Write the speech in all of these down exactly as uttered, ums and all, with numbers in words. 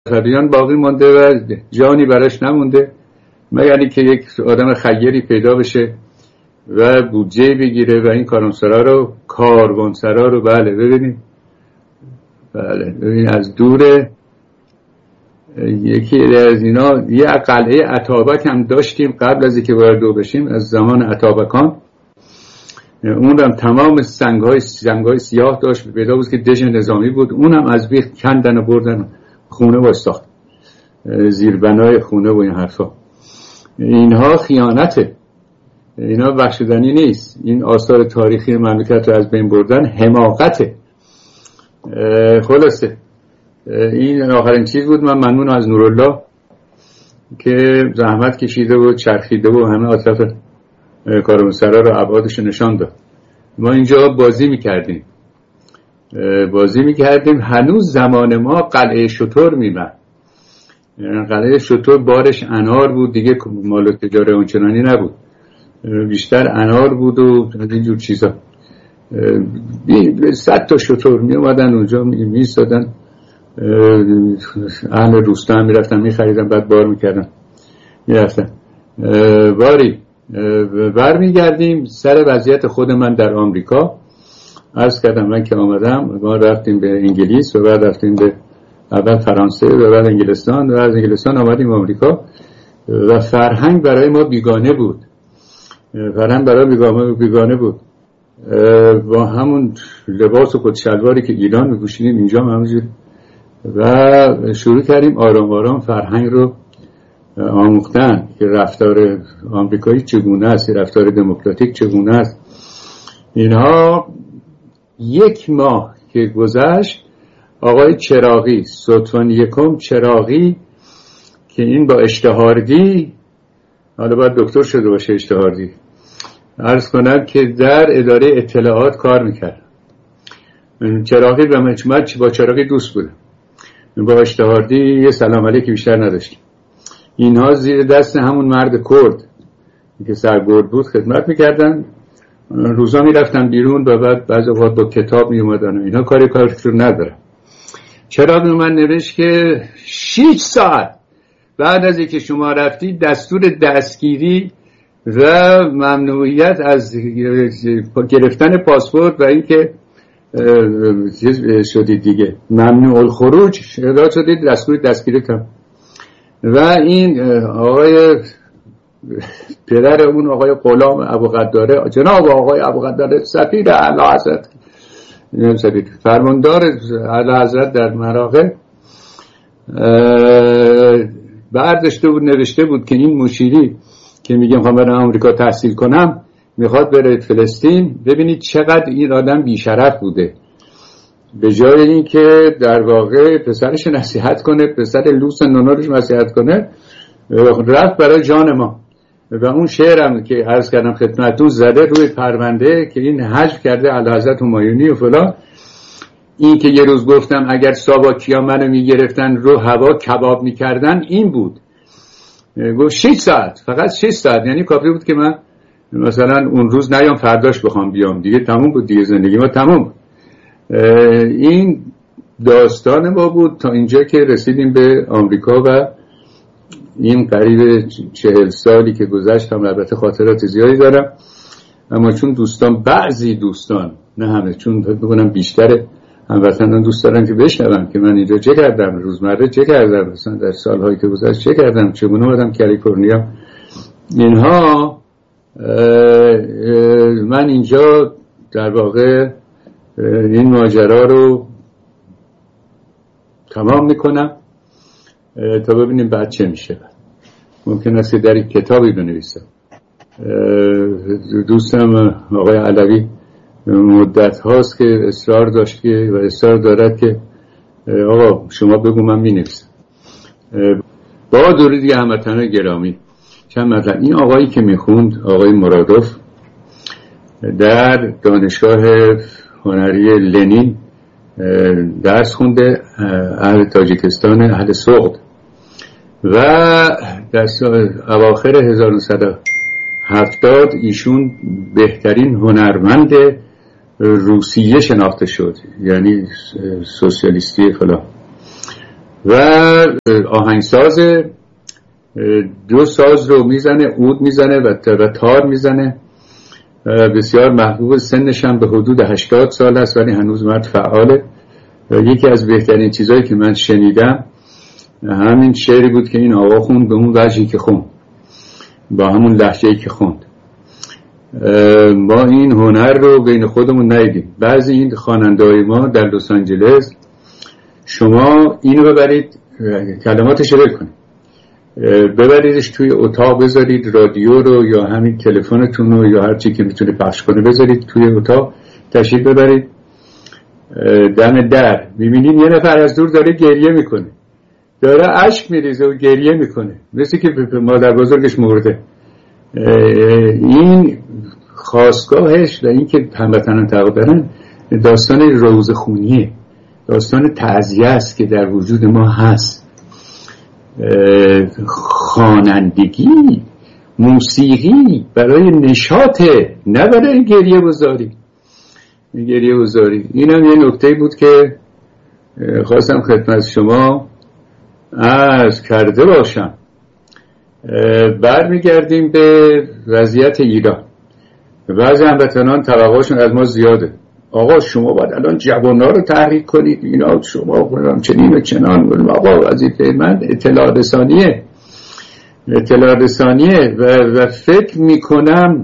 مذهبیان باقی مانده و جانی براش نمونده مگر اینکه یک آدم خیری پیدا بشه و بودجه بگیره و این کاروانسرا رو کاروانسرا رو بله ببینید بله ببین از دوره یکی از اینا یه قلعه اتابک هم داشتیم قبل از اینکه وارد بشیم از زمان اتابکان. اون هم تمام سنگ‌های سنگ‌های سیاه داشت پیدا بود که دژ نظامی بود. اونم از بیخ کندن و بردن خونه و ساخت زیربنای خونه و این حرفا. اینها خیانته، اینا بخشودنی نیست. این آثار تاریخی مملکت رو از بین بردن حماقته. خلاصه این آخرین چیز بود. من ممنون از نورالله که زحمت کشیده و چرخیده و همه اطراف کاروانسرا رو ابعادش نشان داد. ما اینجا بازی میکردیم بازی میکردیم هنوز زمان ما قلعه شتر میبند. قلعه شتر بارش انار بود دیگه، مال تجاره اونچنانی نبود، بیشتر انار بود و از اینجور چیزا. صد تا شتر می اومدن اونجا می ایستادن، اهل روستا هم میرفتن میخریدن بعد بار میکردن میرفتن. باری برمیگردیم سر وضعیت خود من در آمریکا. عرض کردم من که آمدم ما رفتیم به انگلیس و بعد رفتیم به اول فرانسه و بعد انگلستان و از انگلستان آمدیم آمریکا و فرهنگ برای ما بیگانه بود. فرهنگ برای بیگانه بیگانه بود. با همون لباس و کت شلواری که ایران می‌پوشیدیم اینجا همونجوری و شروع کردیم آرام آرام فرهنگ رو آموختن که رفتار آمریکایی چگونه است، رفتار دموکراتیک چگونه است. اینها یک ماه که گذشت آقای چراغی ستون یکم چراغی که این با اشتهاردی، حالا باید دکتر شده باشه اشتهاردی، عرض کنم که در اداره اطلاعات کار میکرد. چراغی به من با چراغی دوست بودم، با اشتهاردی یه سلام علیکی بیشتر نداشتیم. اینها زیر دست همون مرد کرد که سرگرد بود خدمت میکردن، روزا میرفتن بیرون و بعد بعضی وقت با کتاب میومدن و اینا کاری کارش رو ندارم. چراغی من نوشت که شش ساعت بعد از اینکه شما رفتی دستور دستگیری و ممنوعیت از گرفتن پاسپورت و اینکه چیز شدید دیگه ممنوع الخروج اعلام شدید دستور دستگیری کن. و این آقای پدر اون آقای غلام ابوقداره، جناب آقای ابوقداره سفیر اعلی حضرت سفیر فرماندار اعلی حضرت در مراغه برداشته بود نوشته بود که این مشیری که میگم میخوام برم آمریکا تحصیل کنم میخواد بره فلسطین. ببینید چقدر این آدم بیشرف بوده، به جای این که در واقع پسرش نصیحت کنه، پسر لوس نونارش نصیحت کنه، رفت برای جان ما. و اون شعرم که عرض کردم خدمتتون زده روی پرونده که این حذف کرده اعلیحضرت همایونی و فلان. این که یه روز گفتم اگر ساواکیا منو میگرفتن رو هوا کباب میکردن این بود. گفت شش ساعت، فقط شش ساعت، یعنی کافی بود که من مثلا اون روز نیام فرداش بخوام بیام دیگه تموم بود دیگه، زندگی ما تموم بود. این داستان ما بود تا اینجا که رسیدیم به آمریکا و این قریب چهل سالی که گذشت هم البته خاطرات زیادی دارم، اما چون دوستان بعضی دوستان نه همه چون فکر می‌کنم بیشتر هموطنان دوست دارن که بشنون که من اینجا چه کردم، روزمره چه کردم، مثلا در سالهایی که گذشت چه کردم، چگونه اومدم کالیفرنیا. اینها من اینجا در واقع این ماجرا رو تمام میکنم تا ببینیم بعد چه میشه. ممکن است در این کتابی بنویسم. دوستم آقای علوی مدت هاست که اصرار داشت که و اصرار دارد که آقا شما بگو من می نویسم. با درودی دیگه هموطنان گرامی، چند مطلب. این آقایی که میخوند آقای مرادوف در دانشگاه هنری لنین درس خونده، اهل تاجیکستان، اهل سوغد، و در اواخر هزار و نهصد و هفتاد ایشون بهترین هنرمند روسیه شناخته شد، یعنی سوسیالیستی فلان. و آهنگساز دو ساز رو میزنه، عود میزنه و تار میزنه، بسیار محبوب، سنش هم به حدود هشتاد سال است ولی هنوز مرد فعاله. یکی از بهترین چیزایی که من شنیدم همین شعری بود که این آقا خوند به اون وجهی که خوند، با همون لهجه‌ای که خوند. ما این هنر رو بین خودمون ندیدیم. بعضی این خواننده‌های ما در لس آنجلس، شما اینو ببرید کلماتش رو بکنید، ببریدش توی اتاق، بذارید رادیو رو یا همین تلفنتون رو یا هر چی که میتونه پخش کنه بذارید توی اتاق، تشریف ببرید دم در، میبینید یه نفر از دور داره گریه میکنه، داره اشک میریزه و گریه میکنه، مثل که مادر بزرگش مرده. این خاستگاهش و این که هموطنان تقابلن داستان روزخونیه، داستان تعزیه است که در وجود ما هست. خوانندگی، موسیقی برای نشاطه، نه برای گریه گذاری. گریه گذاری اینم یه نکته بود که خواستم خدمت شما عرض کرده باشم. برمیگردیم به وضعیت ایران. بعضی هموطنان توقعشون از ما زیاده، آقا شما باید الان جوان‌ها رو تحریک کنید، اینا شما چنین و چنان. آقا وظیفه من اطلاع رسانیه، اطلاع رسانیه و, و فکر میکنم،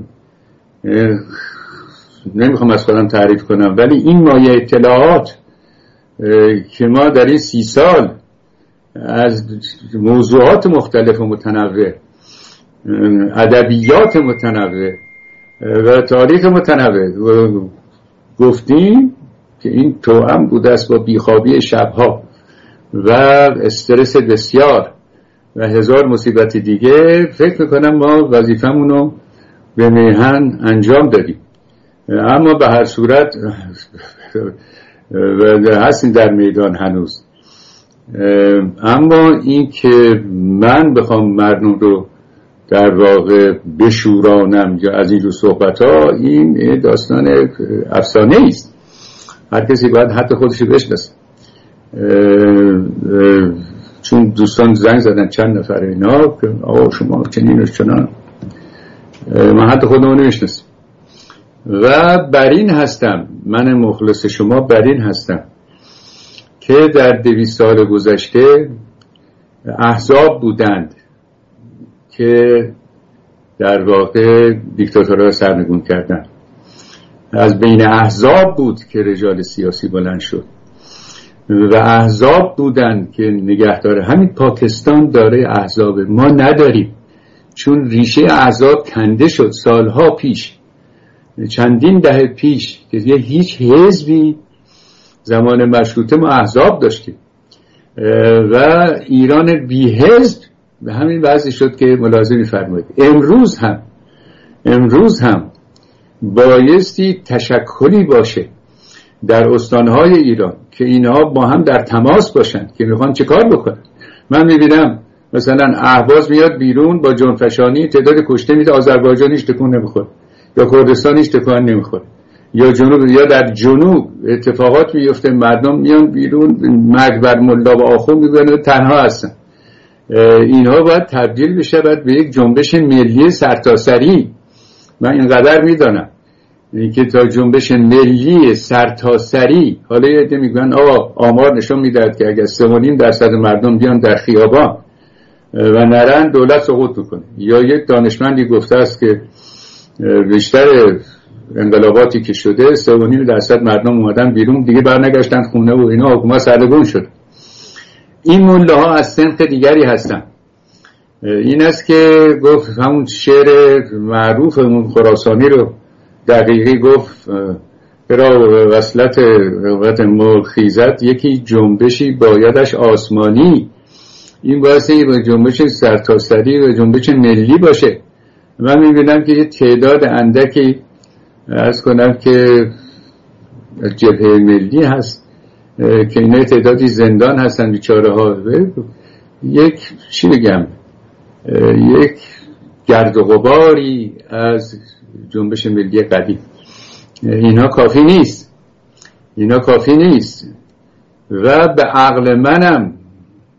نمیخوام از خودم تعریف کنم، ولی این مایه اطلاعات که ما در این سی سال از موضوعات مختلف و متنوع، ادبیات متنوع و تاریخ متنوع گفتیم که این توأم بوده است با بیخوابی شبها و استرس بسیار و هزار مصیبت دیگه، فکر میکنم ما وظیفمون رو به میهن انجام دادیم. اما به هر صورت هستیم در میدان هنوز. اما این که من بخوام مردم رو در واقع بشورانم یا از این رو صحبت ها، این داستان افسانه است. هر کسی باید حتی خودش بشناسه. چون دوستان زنگ زدن چند نفر اینا که آقا شما چنین و چنان، من حتی خودمو نمیشناسم و بر این هستم، من مخلص شما بر این هستم که در دویست سال گذشته احزاب بودند که در واقع دیکتاتورها را سرنگون کردن. از بین احزاب بود که رجال سیاسی بلند شد و احزاب بودند که نگهدار. همین پاکستان داره احزاب، ما نداریم، چون ریشه احزاب کنده شد سالها پیش، چندین دهه پیش که یه هیچ حزبی، زمان مشروطه ما احزاب داشتیم و ایران بی حزب به همین وضعی شد که ملاحظه می‌فرمایید. امروز هم امروز هم بایستی تشکلی باشه در استانهای ایران که اینها با هم در تماس باشن که میخوان چه کار بکنن. من میبینم مثلا اهواز میاد بیرون با جنفشانی تعداد کشته میده، آذربایجان هیچ تکون نمیخوره یا کردستان هیچ تکون نمیخوره، یا جنوب یا در جنوب اتفاقات میفته، مردم میان بیرون مرگ بر ملا و آخوند میگن تنها هستن. اینها باید تبدیل بشه باید به یک جنبش ملی سرتاسری. من اینقدر میدانم که تا جنبش ملی سرتاسری، حالا یه عده میگن آقا آمار نشون میدهد که اگر سه و نیم درصد مردم بیان در خیابان و نرن دولت سقوط میکنه. یا یک دانشمندی گفته است که بیشتر انقلاباتی که شده سه و نیم درصد مردم اومدن بیرون دیگه برنگشتن خونه و اینا، حکومت سرنگون شد. این مله ها از صنف دیگری هستن. این است که گفت همون شعر معروفمون خراسانی رو دقیقی گفت، برا وصلت قوت مرخیزت یکی جنبشی بایدش آسمانی. این باعثه با جنبش سرتاسری و جنبش ملی باشه. من میبینم که یه تعداد اندکی عرض کنم که جبهه ملی هست که اینا تعدادی زندان هستن بیچاره ها، یک چی بگم یک گرد و غباری از جنبش ملی قدیم. اینا کافی نیست، اینا کافی نیست و به عقل منم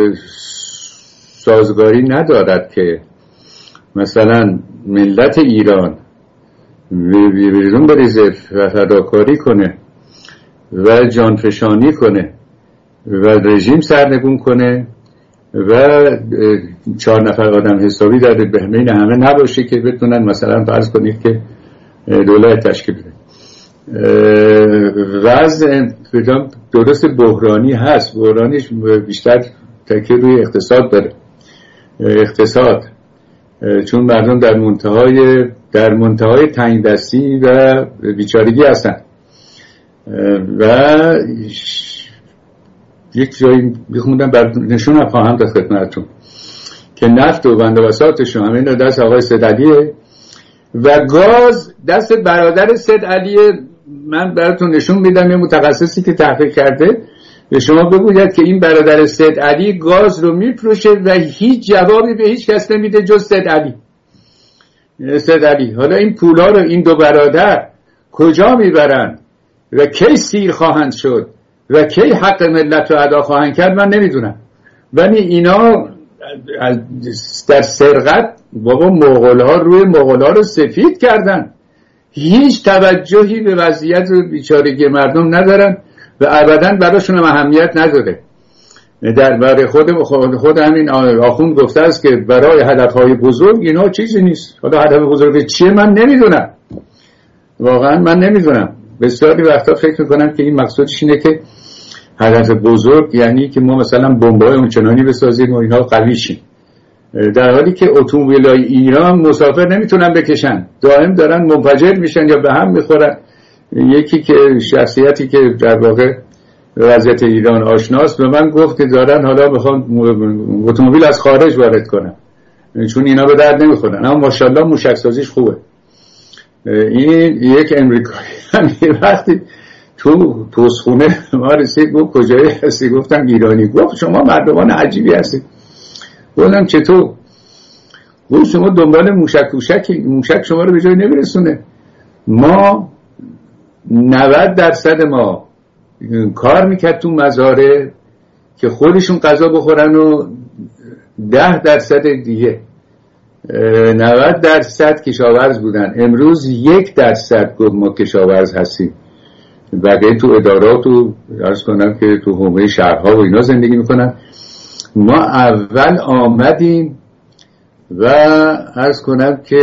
سازگاری ندارد که مثلا ملت ایران بیرون بریزه و فداکاری کنه و جانفشانی کنه و رژیم سرنگون کنه و چهار نفر آدم حسابی در بین همه نباشه که بتونن مثلا فرض کنید که دولت تشکیل بده. وضع درست بحرانی هست، بحرانیش بیشتر تکیه روی اقتصاد داره، اقتصاد، چون مردم در منتهای در منتهای تنگ دستی و بیچارگی هستن و یک جایی میخوندم بر نشونم خواهم داد خدمتتون که نفت و بند و بساطشون همین دست آقای سید علیه و گاز دست برادر سید علیه. من براتون نشون میدم یه متخصصی که تحقیق کرده به شما بگوید که این برادر سید علی گاز رو میفروشه و هیچ جوابی به هیچ کس نمیده جز سید علی. سید علی حالا این پولا رو این دو برادر کجا میبرن و کی سیر خواهند شد و کی حق ملت رو ادا خواهند کرد من نمیدونم، ولی اینا در سرقت بابا مغول‌ها روی مغول‌ها رو سفید کردن، هیچ توجهی به وضعیت بیچارگی مردم ندارن و ابداً براشون هم اهمیت نداره. در برای خود خود همین آخوند گفته است که برای هدفهای بزرگ اینا چیزی نیست. حالا هدف بزرگ چیه من نمیدونم، واقعا من نمیدونم. بسیاری وقتا فکر میکنم که این مقصودش اینه که هدف بزرگ یعنی که ما مثلا بمب‌های اونچنانی بسازیم و اینا قوی شیم، در حالی که اتومبیلای ایران مسافر نمیتونن بکشن، دائم دارن منفجر میشن یا به هم میخورن. یکی که شخصیتی که در واقع وضعیت ایران آشناست به من گفت که دارن حالا بخوان اتومبیل از خارج وارد کنن چون اینا به درد نمیخورن، اما ماشاءالله موشک سازیش خوبه. این یک امریکایی همین وقتی تو توسخونه ما رسید گفت کجایی هستی؟ گفتم ایرانی. گفت شما مردمان عجیبی هستید. گفتم چطور؟ گفت شما دنبال موشک موشک موشک شما رو به جای نمیرسونه. ما نود درصد ما کار میکرد تو مزارع که خودشون غذا بخورن و ده درصد دیگه نود درصد کشاورز بودن. امروز یک درصد گفت ما کشاورز هستیم، بقیه تو ادارات و عرض کنم که تو حومه شهرها و اینا زندگی میکنن. ما اول آمدیم و عرض کنم که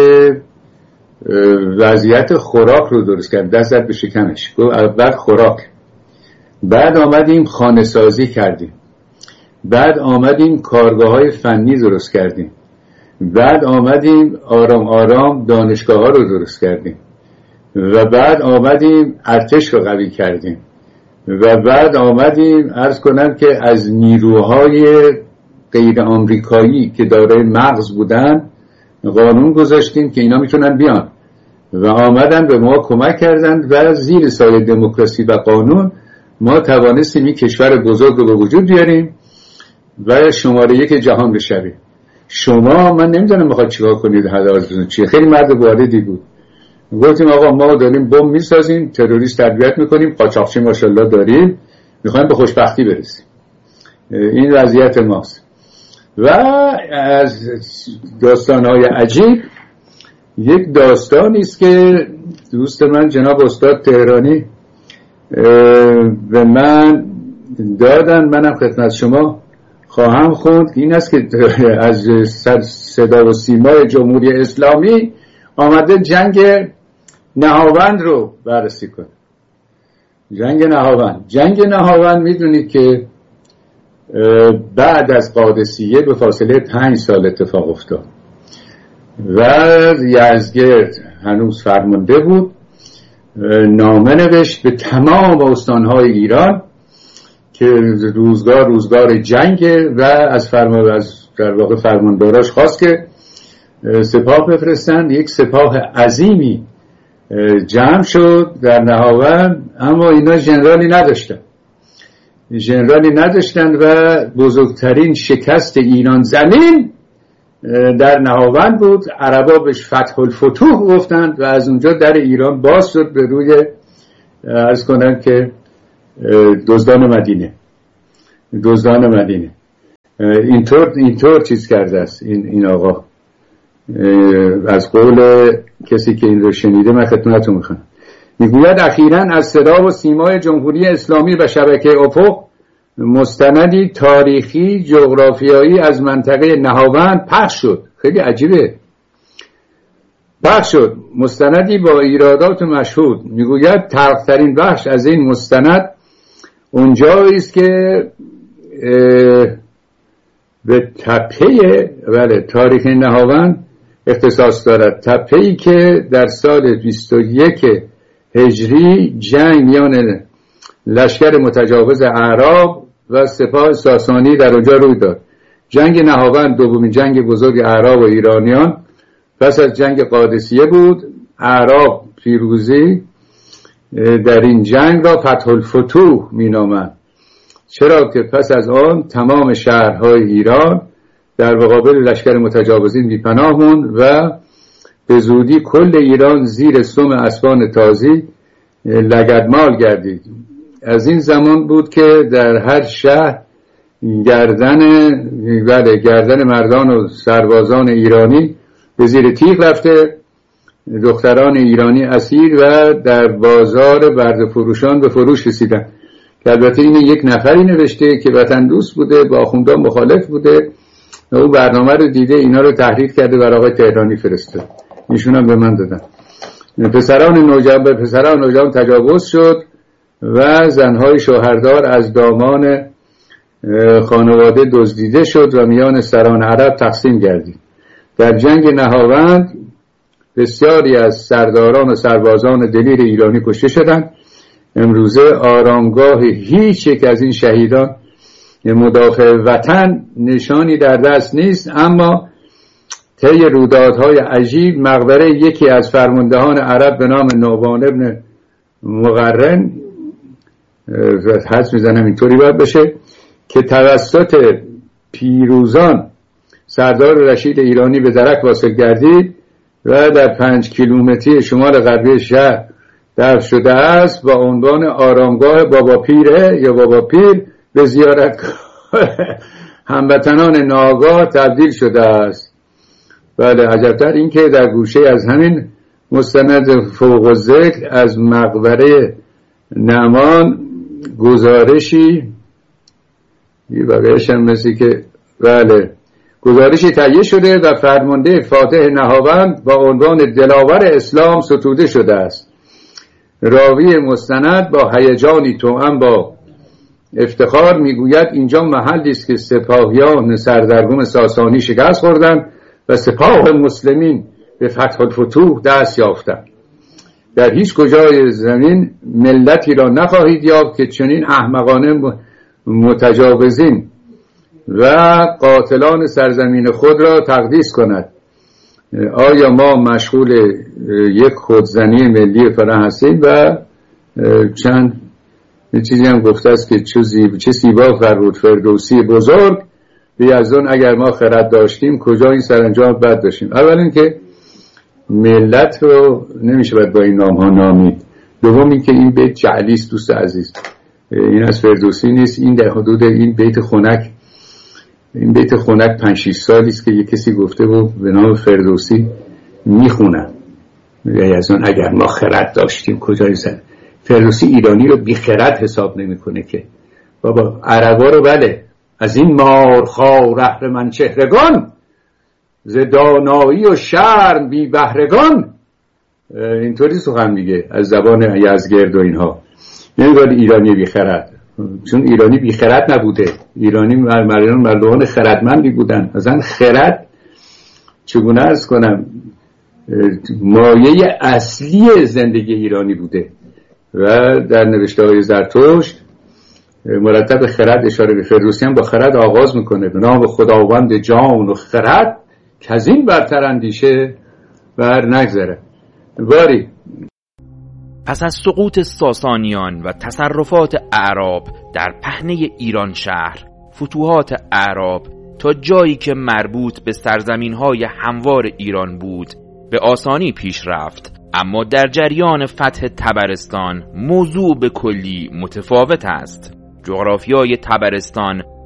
وضعیت خوراک رو درست کردیم، دست زد به شکمش. اول خوراک، بعد آمدیم خانه سازی کردیم، بعد آمدیم کارگاه های فنی درست کردیم، بعد آمدیم آرام آرام دانشگاه ها رو درست کردیم و بعد آمدیم ارتش رو قوی کردیم و بعد آمدیم عرض کنم که از نیروهای غیر آمریکایی که دارای مغز بودن قانون گذاشتیم که اینا میتونن بیان و آمدن به ما کمک کردن و زیر سایه دموکراسی و قانون ما توانستیم این کشور بزرگ رو به وجود بیاریم و شماره یک جهان بشویم. شما من نمیدونم میخواد چیکار کنید، هدفتون چیه؟ خیلی مرد واردی بود. گفتیم آقا ما داریم بمب میسازیم، تروریست تربیت میکنیم، قاچاقچی ماشاءالله داریم، میخوایم به خوشبختی برسیم. این وضعیت ماست. و از داستانهای عجیب یک داستانی است که دوست من جناب استاد تهرانی به من دادن، منم خدمت شما خواهم خوند. این است که از صدا و سیمای جمهوری اسلامی آمده جنگ نهاوند رو بررسی کنه. جنگ نهاوند جنگ نهاوند میدونید که بعد از قادسیه به فاصله پنج سال اتفاق افتاد و یزدگرد هنوز فرمانده بود، نامه نوشت به تمام استانهای ایران که روزگار روزگار جنگ و از فرمان از در واقع فرمانداراش خواست که سپاه بفرستن. یک سپاه عظیمی جمع شد در نهاوند، اما اینا ژنرالی نداشتن ژنرالی نداشتن و بزرگترین شکست ایران زمین در نهاوند بود. عربا بهش فتح الفتوح گفتند و از اونجا در ایران باز شد به روی عرض کنم که دزدان مدینه دزدان مدینه اینطور اینطور چیز کرده است این این آقا، از قول کسی که این رو شنیده من خدمتتون میخوام. میگوید اخیراً از صدا و سیمای جمهوری اسلامی و شبکه افق مستندی تاریخی جغرافیایی از منطقه نهاوند پخش شد. خیلی عجیبه، پخش شد مستندی با ایرادات مشهود. میگوید تلخترین بخش از این مستند اونجایی است که به تپه بله تاریخ نهاوند اختصاص دارد، تپه‌ای که در سال بیست و یک هجری جنگ میان لشکر متجاوز اعراب و سپاه ساسانی در اونجا روی داد. جنگ نهاوند دومین جنگ بزرگ اعراب و ایرانیان پس از جنگ قادسیه بود. اعراب پیروزی در این جنگ را فتح الفتوح مینامند، چرا که پس از آن تمام شهرهای ایران در مقابل لشکر متجاوزین بی‌پناه موند و به زودی کل ایران زیر سم اسبان تازی لگدمال گردید. از این زمان بود که در هر شهر گردن بله گردن مردان و سربازان ایرانی به زیر تیغ رفته، دختران ایرانی اسیر و در بازار برده فروشان به فروش رسیدن. که البته این یک نفری نوشته که وطن دوست بوده، با آخوندان مخالف بوده و او برنامه رو دیده، اینا رو تحریف کرده برای آقای تهرانی فرسته. ایشون هم به من دادن. پسران نوجوان به پسران نوجوان تجاوز شد و زنهای شوهردار از دامان خانواده دزدیده شد و میان سران عرب تقسیم گردید. در جنگ نهاوند بسیاری از سرداران و سربازان دلیر ایرانی کشته شدند. امروزه آرامگاه هیچ یک از این شهیدان مدافع وطن نشانی در دست نیست، اما طی رویدادهای عجیب مقبره یکی از فرماندهان عرب به نام نوبان ابن مقرن، حدس میزنم اینطوری باید بشه، که توسط پیروزان سردار رشید ایرانی به درک واصل گردید و در پنج کیلومتری شمال غربی شهر دفن شده است، با عنوان آرامگاه بابا پیره یا بابا پیر به زیارتگاه هموطنان ناآگاه تبدیل شده است. بله، عجبتر این که در گوشه از همین مستند فوق الذکر از مقبره نعمان گزارشی یه بقیهش هم مثل که بله گزارشی تهیه شده و فرمانده فاتح نهاوند با عنوان دلاور اسلام ستوده شده است. راوی مستند با هیجانی توأم با افتخار میگوید اینجا محلی است که سپاهیان سردرگم ساسانی شکست خوردند و سپاه مسلمین به فتح الفتوح دست یافتند. در هیچ کجای زمین ملتی را نخواهید یافت که چنین احمقانه متجاوزین و قاتلان سرزمین خود را تقدیس کند. آیا ما مشغول یک خودزنی ملی فرهنگ هستیم؟ و چند چیزی هم گفته است که چه زیب چه زیبا فرمود فردوسی بزرگ، بیازون اگر ما خرد داشتیم کجا این سرانجام بد داشتیم. اول این که ملت رو نمیشه باید با این نام ها نامید. دوم این که این بیت جعلی است دوست عزیز، این از فردوسی نیست، این در حدود این بیت خنک این بیت خنک پنج شش سالی است که یک کسی گفته بود به نام فردوسی میخونم. بیازون اگر ما خرد داشتیم کجا این فردوسی ایرانی رو بی خرد حساب نمیکنه که بابا عربا رو بله از این مارخوار اهرمن چهرگان ز دانایی و شرم بی بهرگان، اینطوری سخن میگه از زبان یزگرد و اینها. نمیگه ایرانی بی خرد، چون ایرانی بی خرد نبوده، ایرانی مردمان مردمان خردمندی بودن. مثلا خرد چگونه عرض کنم مایه اصلی زندگی ایرانی بوده و در نوشته های زرتشت مرتب خرد اشاره به فردوسی هم با خرد آغاز میکنه، به نام خداوند جان و خرد که از این برتر اندیشه بر نگذره. باری پس از سقوط ساسانیان و تصرفات اعراب در پهنه ایران شهر، فتوحات اعراب تا جایی که مربوط به سرزمین‌های هموار ایران بود به آسانی پیش رفت، اما در جریان فتح طبرستان موضوع به کلی متفاوت است. جغرافیای طبرستان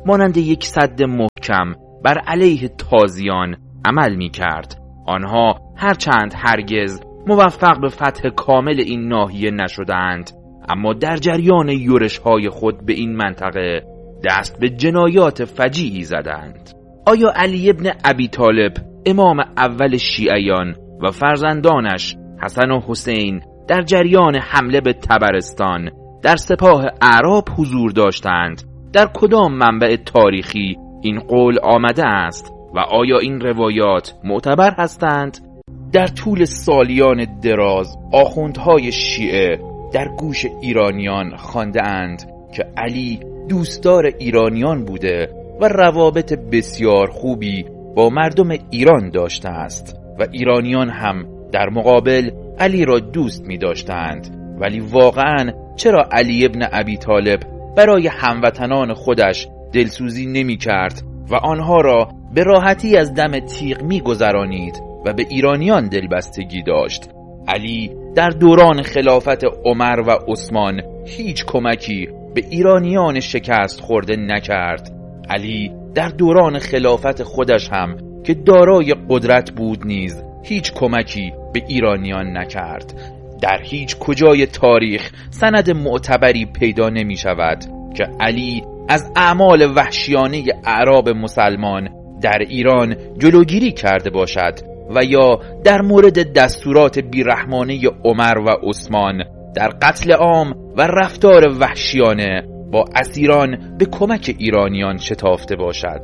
مانند یک سد محکم بر علیه تازیان عمل می کرد. آنها هرچند هرگز موفق به فتح کامل این ناحیه نشدند، اما در جریان یورش‌های خود به این منطقه دست به جنایات فجیعی زدند. آیا علی ابن ابی طالب امام اول شیعیان و فرزندانش حسن و حسین در جریان حمله به طبرستان در سپاه اعراب حضور داشتند؟ در کدام منبع تاریخی این قول آمده است و آیا این روایات معتبر هستند؟ در طول سالیان دراز آخوندهای شیعه در گوش ایرانیان خوانده اند که علی دوستدار ایرانیان بوده و روابط بسیار خوبی با مردم ایران داشته است و ایرانیان هم در مقابل علی را دوست می داشتند. ولی واقعاً چرا علی ابن ابی طالب برای هموطنان خودش دلسوزی نمی کرد و آنها را به راحتی از دم تیغ می گذرانید و به ایرانیان دلبستگی داشت؟ علی در دوران خلافت عمر و عثمان هیچ کمکی به ایرانیان شکست خورده نکرد. علی در دوران خلافت خودش هم که دارای قدرت بود نیز هیچ کمکی به ایرانیان نکرد. در هیچ کجای تاریخ سند معتبری پیدا نمی شود که علی از اعمال وحشیانه اعراب مسلمان در ایران جلوگیری کرده باشد و یا در مورد دستورات بیرحمانه عمر و عثمان در قتل عام و رفتار وحشیانه با اسیران به کمک ایرانیان شتافته باشد.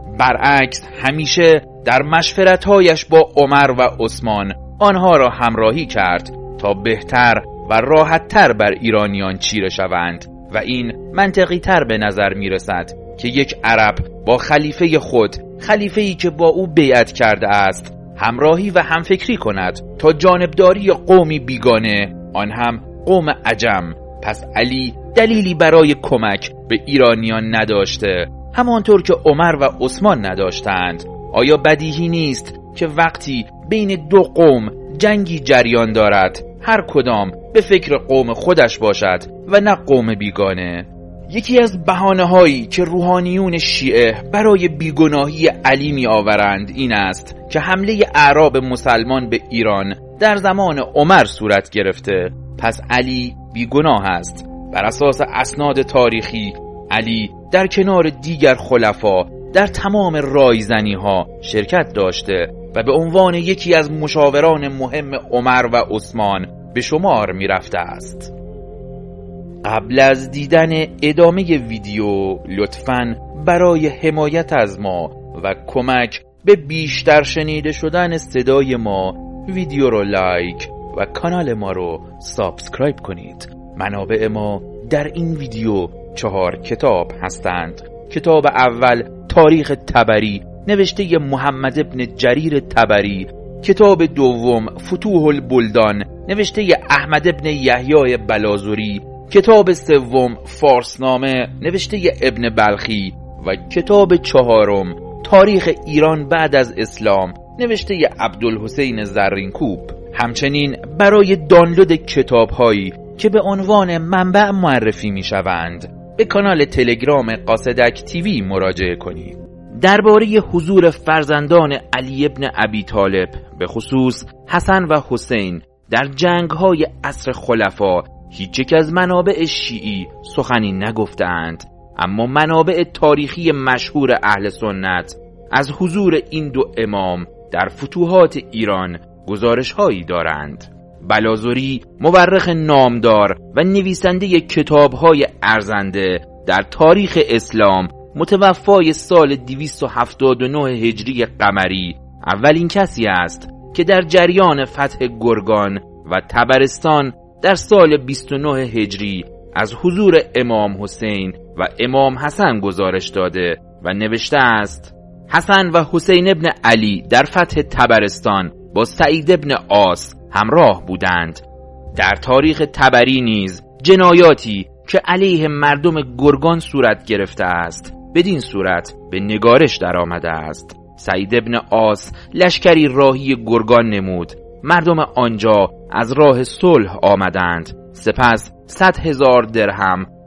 برعکس همیشه در مشورت‌هایش با عمر و عثمان آنها را همراهی کرد تا بهتر و راحت‌تر بر ایرانیان چیره شوند و این منطقی تر به نظر می رسد که یک عرب با خلیفه خود، خلیفه‌ای که با او بیعت کرده است، همراهی و همفکری کند تا جانبداری قومی بیگانه، آن هم قوم عجم. پس علی دلیلی برای کمک به ایرانیان نداشته، همانطور که عمر و عثمان نداشتند. آیا بدیهی نیست که وقتی بین دو قوم جنگی جریان دارد هر کدام به فکر قوم خودش باشد و نه قوم بیگانه؟ یکی از بهانه‌هایی که روحانیون شیعه برای بیگناهی علی می آورند این است که حمله اعراب مسلمان به ایران در زمان عمر صورت گرفته، پس علی بیگناه است. بر اساس اسناد تاریخی علی در کنار دیگر خلفا در تمام رایزنی ها شرکت داشته و به عنوان یکی از مشاوران مهم عمر و عثمان به شمار می رفته است. قبل از دیدن ادامه ویدیو لطفاً برای حمایت از ما و کمک به بیشتر شنیده شدن صدای ما ویدیو رو لایک و کانال ما رو سابسکرایب کنید. منابع ما در این ویدیو چهار کتاب هستند. کتاب اول تاریخ طبری نوشته محمد ابن جریر طبری، کتاب دوم فتوح البلدان نوشته احمد ابن یحیی بلازوری، کتاب سوم فارسنامه نوشته ابن بلخی و کتاب چهارم تاریخ ایران بعد از اسلام نوشته عبدالحسین زرینکوب. همچنین برای دانلود کتاب هایی که به عنوان منبع معرفی می شوند به کانال تلگرام قاصدک تیوی مراجعه کنید. درباره حضور فرزندان علی ابن ابی طالب به خصوص حسن و حسین در جنگ‌های عصر خلفا هیچ یک از منابع شیعی سخنی نگفتند، اما منابع تاریخی مشهور اهل سنت از حضور این دو امام در فتوحات ایران گزارش‌هایی دارند. بلازوری مورخ نامدار و نویسنده کتاب‌های ارزنده در تاریخ اسلام متوفای سال دویست و هفتاد و نه هجری قمری اولین کسی است که در جریان فتح گرگان و طبرستان در سال بیست و نه هجری از حضور امام حسین و امام حسن گزارش داده و نوشته است: حسن و حسین ابن علی در فتح طبرستان با سعید ابن عاص همراه بودند. در تاریخ طبری نیز جنایاتی که علیه مردم گرگان صورت گرفته است بدین صورت به نگارش در آمده است. سعید ابن عاص لشکری راهی گرگان نمود. مردم آنجا از راه صلح آمدند. سپس صد هزار درهم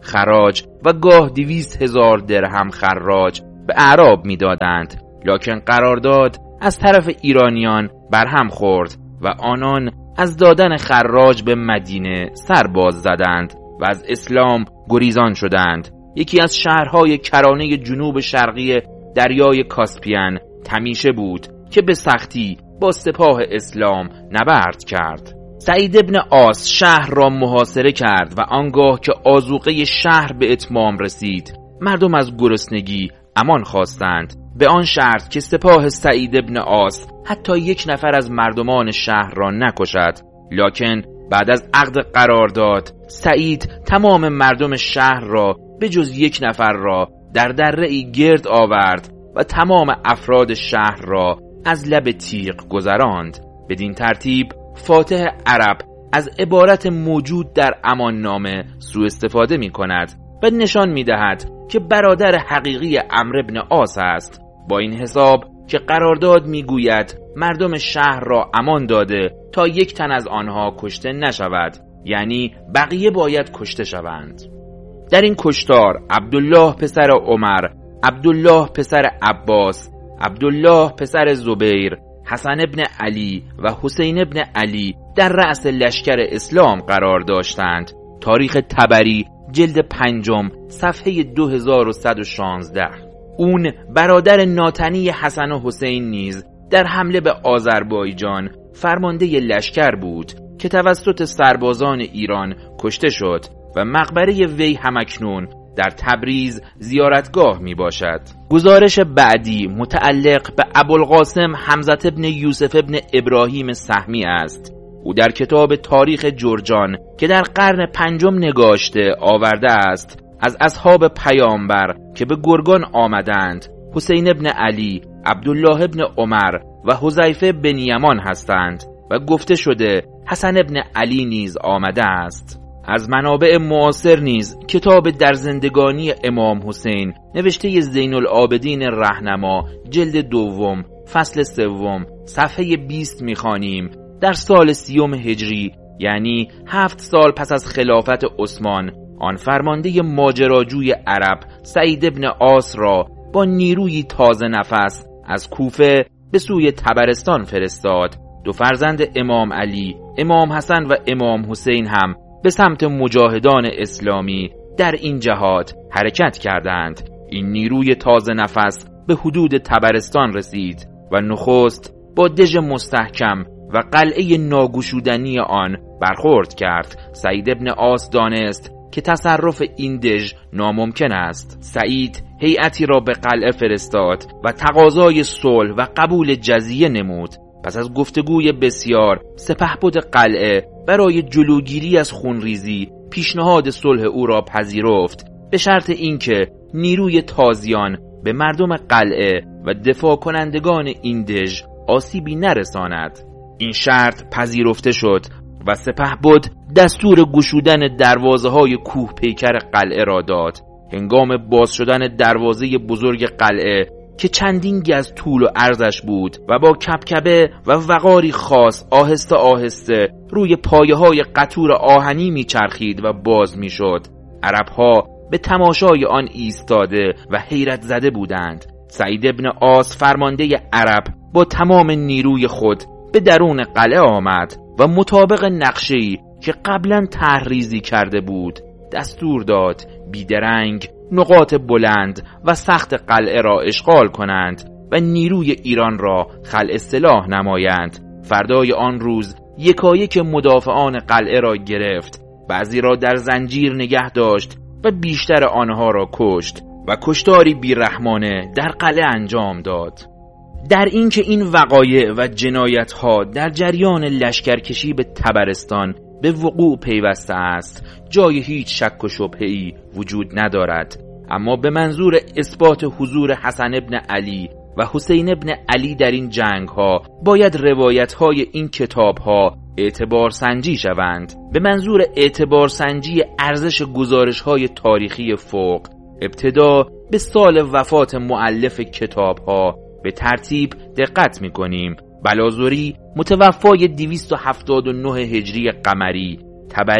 خراج و گاه دویست هزار درهم خراج به اعراب میدادند، لکن قرارداد از طرف ایرانیان برهم خورد و آنان از دادن خراج به مدینه سر باز زدند و از اسلام گریزان شدند. یکی از شهرهای کرانه جنوب شرقی دریای کاسپین تمیشه بود که به سختی با سپاه اسلام نبرد کرد. سعید ابن عاص شهر را محاصره کرد و آنگاه که آذوقه شهر به اتمام رسید، مردم از گرسنگی امان خواستند، به آن شرط که سپاه سعید ابن عاص حتی یک نفر از مردمان شهر را نکشد. لکن بعد از عقد قرارداد سعید تمام مردم شهر را به جز یک نفر را در دره‌ای گرد آورد و تمام افراد شهر را از لب تیغ گذراند. بدین ترتیب فاتح عرب از عبارت موجود در امان نامه سوء استفاده می کند و نشان می دهد که برادر حقیقی عمرو بن عاص است، با این حساب که قرارداد می گوید مردم شهر را امان داده تا یک تن از آنها کشته نشود، یعنی بقیه باید کشته شوند. در این کشتار عبدالله پسر عمر، عبدالله پسر عباس، عبدالله پسر زبیر، حسن ابن علی و حسین ابن علی در رأس لشکر اسلام قرار داشتند. تاریخ طبری جلد پنجم صفحه دو هزار و صد و شانزده. اون برادر ناتنی حسن و حسین نیز در حمله به آذربایجان فرمانده لشکر بود که توسط سربازان ایران کشته شد و مقبره وی همکنون در تبریز زیارتگاه می باشد. گزارش بعدی متعلق به ابوالقاسم حمزه ابن یوسف ابن ابراهیم سهمی است. او در کتاب تاریخ جرجان که در قرن پنجم نگاشته آورده است از اصحاب پیامبر که به گرگان آمدند حسین ابن علی، عبدالله ابن عمر و حذیفه بن یمان هستند و گفته شده حسن ابن علی نیز آمده است. از منابع معاصر نیز کتاب در زندگانی امام حسین نوشته زین العابدین رهنما جلد دوم فصل سوم صفحه بیست می‌خوانیم. در سال سیوم هجری، یعنی هفت سال پس از خلافت عثمان، آن فرمانده ماجراجوی عرب سعید ابن عاص را با نیروی تازه نفس از کوفه به سوی طبرستان فرستاد. دو فرزند امام علی، امام حسن و امام حسین هم به سمت مجاهدان اسلامی در این جهات حرکت کردند. این نیروی تازه نفس به حدود طبرستان رسید و نخست با دژ مستحکم و قلعه ناگشودنی آن برخورد کرد. سعید ابن عاص دانست که تصرف این دژ ناممکن است. سعید هیئتی را به قلعه فرستاد و تقاضای صلح و قبول جزیه نمود. پس از گفتگوی بسیار سپهبد قلعه برای جلوگیری از خونریزی پیشنهاد صلح او را پذیرفت، به شرط اینکه نیروی تازیان به مردم قلعه و دفاع کنندگان این دژ آسیبی نرساند. این شرط پذیرفته شد و سپهبد دستور گشودن دروازه های کوه پیکر قلعه را داد. هنگام باز شدن دروازه بزرگ قلعه که چندین گز طول و عرضش بود و با کبکبه و وقاری خاص آهسته آهسته روی پایه های قطور آهنی میچرخید و باز میشد، عربها به تماشای آن ایستاده و حیرت زده بودند. سعید ابن عاص فرمانده عرب با تمام نیروی خود به درون قلعه آمد و مطابق نقشه‌ای که قبلا طرح‌ریزی کرده بود دستور داد بیدرنگ نقاط بلند و سخت قلعه را اشغال کنند و نیروی ایران را خلع سلاح نمایند. فردای آن روز یکایک مدافعان قلعه را گرفت، بعضی را در زنجیر نگه داشت و بیشتر آنها را کشت و کشتاری بیرحمانه در قلعه انجام داد. در اینکه این وقایع و جنایت‌ها در جریان لشکرکشی به طبرستان به وقوع پیوسته است جای هیچ شک و شبهه‌ای وجود ندارد، اما به منظور اثبات حضور حسن ابن علی و حسین ابن علی در این جنگ‌ها باید روایت‌های این کتاب‌ها اعتبار سنجی شوند. به منظور اعتبار سنجی ارزش گزارش‌های تاریخی فوق، ابتدا به سال وفات مؤلف کتاب‌ها به ترتیب دقت می‌کنیم. بلازوری متوفای دویست و هفتاد و نه هجری قمری، طبری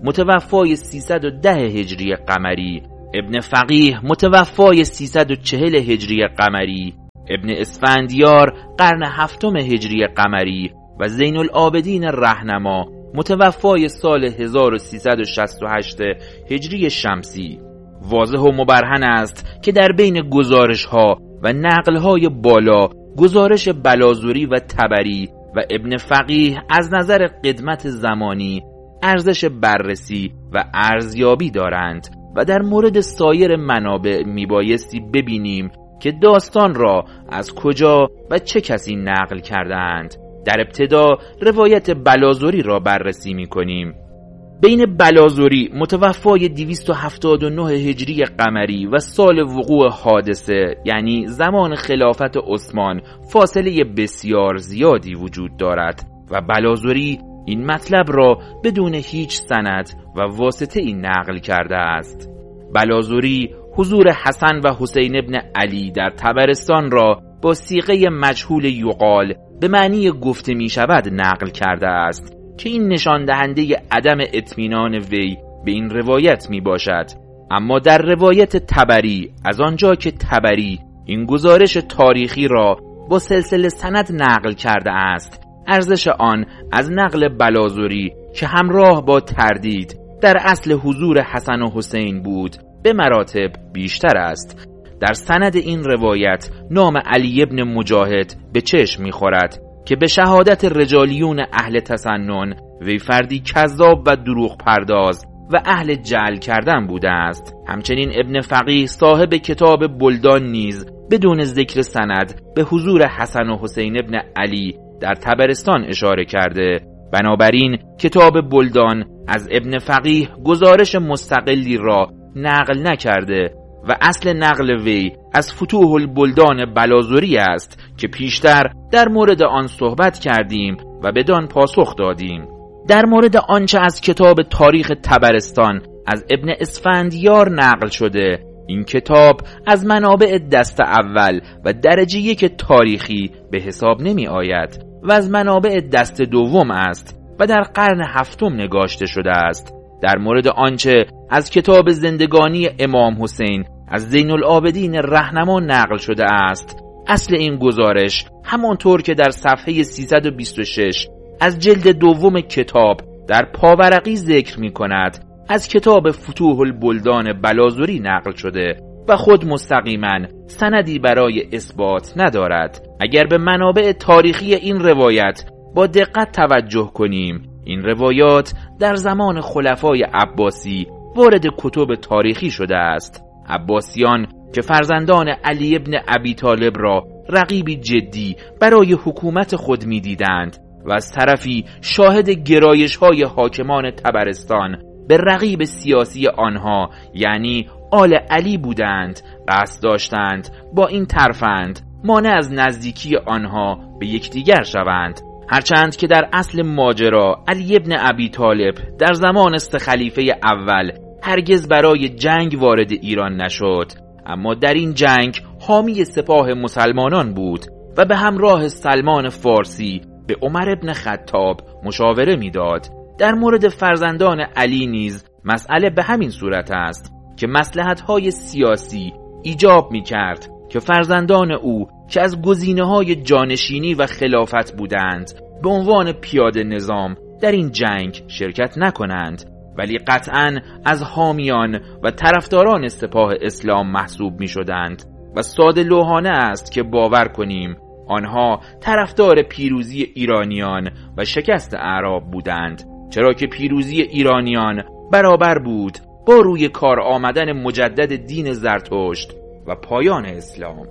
متوفای سیصد و ده هجری قمری، ابن فقیه متوفای سیصد و چهل هجری قمری، ابن اسفندیار قرن هفتم هجری قمری و زین العابدین رهنما متوفای سال هزار و سیصد و شصت و هشت هجری شمسی. واضح و مبرهن است که در بین گزارش ها و نقل های بالا گزارش بلازوری و طبری و ابن فقیه از نظر قدمت زمانی ارزش بررسی و ارزیابی دارند و در مورد سایر منابع میبایستی ببینیم که داستان را از کجا و چه کسی نقل کردند. در ابتدا روایت بلازوری را بررسی میکنیم. بین بلازوری متوفای دویست و هفتاد و نه هجری قمری و سال وقوع حادثه یعنی زمان خلافت عثمان فاصله بسیار زیادی وجود دارد و بلازوری این مطلب را بدون هیچ سند و واسطه ای نقل کرده است. بلازوری حضور حسن و حسین ابن علی در طبرستان را با صیغه مجهول یقال به معنی گفته می شود نقل کرده است که این نشان دهنده عدم اطمینان وی به این روایت می باشد. اما در روایت طبری از آنجا که طبری این گزارش تاریخی را با سلسله سند نقل کرده است، ارزش آن از نقل بلازوری که همراه با تردید در اصل حضور حسن و حسین بود به مراتب بیشتر است. در سند این روایت نام علی ابن مجاهد به چشم می‌خورد که به شهادت رجالیون اهل تسنن وی فردی کذاب و دروغ پرداز و اهل جعل کردن بوده است. همچنین ابن فقیه صاحب کتاب بلدان نیز بدون ذکر سند به حضور حسن و حسین ابن علی در طبرستان اشاره کرده. بنابراین کتاب بلدان از ابن فقیه گزارش مستقلی را نقل نکرده و اصل نقل وی از فتوح البلدان بلازوری است که پیشتر در مورد آن صحبت کردیم و بدان پاسخ دادیم. در مورد آنچه از کتاب تاریخ طبرستان از ابن اسفندیار نقل شده، این کتاب از منابع دست اول و درجه یک تاریخی به حساب نمی آید و از منابع دست دوم است و در قرن هفتم نگاشته شده است. در مورد آنچه از کتاب زندگانی امام حسین از زین العابدین رهنما نقل شده است، اصل این گزارش همانطور که در صفحه سیصد و بیست و شش از جلد دوم کتاب در پاورقی ذکر می کند از کتاب فتوح البلدان بلازوری نقل شده و خود مستقیما سندی برای اثبات ندارد. اگر به منابع تاریخی این روایت با دقت توجه کنیم، این روایات در زمان خلفای عباسی وارد کتب تاریخی شده است. عباسیان که فرزندان علی ابن ابی طالب را رقیبی جدی برای حکومت خود می دیدند و از طرفی شاهد گرایش های حاکمان طبرستان به رقیب سیاسی آنها یعنی آل علی بودند، قصد داشتند با این ترفند مانع از نزدیکی آنها به یکدیگر شوند. هرچند که در اصل ماجرا علی ابن ابی طالب در زمان سه خلیفه اول هرگز برای جنگ وارد ایران نشد، اما در این جنگ حامی سپاه مسلمانان بود و به همراه سلمان فارسی به عمر ابن خطاب مشاوره میداد. در مورد فرزندان علی نیز مسئله به همین صورت است که مصلحت‌های سیاسی ایجاب می‌کرد که فرزندان او که از گزینه‌های جانشینی و خلافت بودند به عنوان پیاده نظام در این جنگ شرکت نکنند، ولی قطعاً از حامیان و طرفداران سپاه اسلام محسوب می‌شدند و ساده لوحانه است که باور کنیم آنها طرفدار پیروزی ایرانیان و شکست اعراب بودند، چرا که پیروزی ایرانیان برابر بود با روی کار آمدن مجدد دین زرتشت و پایان اسلام.